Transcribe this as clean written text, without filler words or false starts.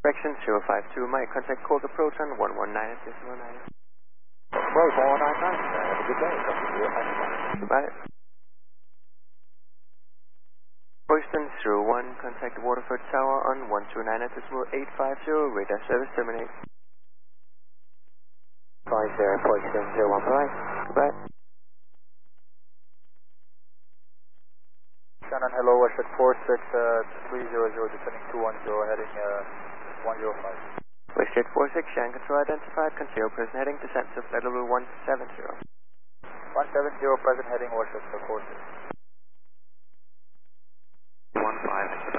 inspection 052, Mike, contact Cork approach on 119 at decimal 9. Approach 119, have a good day. Goodbye. Houston 01, contact Waterford Tower on 129 at decimal 850, radar service terminate. 50, Houston 01, bye. Goodbye. Shannon, hello, Westwood 46, 300, descending 210, heading 105. Westjet 46, Shan control identified, conceal present heading, descent to flight level 170. 170, present heading, Westwood 46. 15.